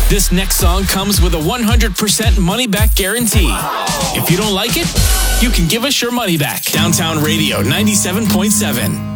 This next song comes with a 100% money-back guarantee. If you don't like it, you can give us your money back. Downtown Radio 97.7.